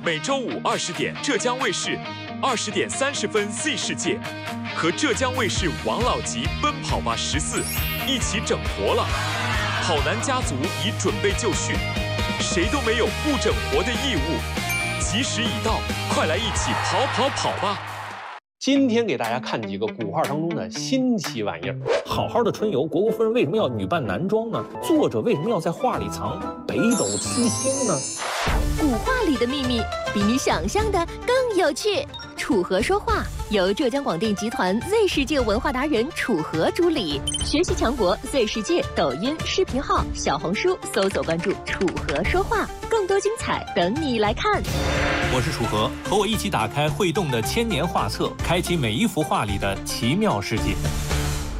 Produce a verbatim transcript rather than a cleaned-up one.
每周五二十点，浙江卫视二十点三十分 Z 世界，和浙江卫视王老吉奔跑吧十四一起整活了。跑男家族已准备就绪，谁都没有不整活的义务。吉时已到，快来一起跑跑跑吧！ 今天给大家看几个古画当中的新奇玩意儿。 好好的春游，虢国夫人为什么要女扮男装呢？作者为什么要在画里藏北斗七星呢？ 古画里的秘密比你想象的更有趣。楚河说话由浙江广电集团 Z 世界文化达人楚河主理，学习强国 Z 世界抖音视频号、小红书搜索关注楚河说话，更多精彩等你来看。 我是楚河，和我一起打开会动的千年画册，开启每一幅画里的奇妙世界。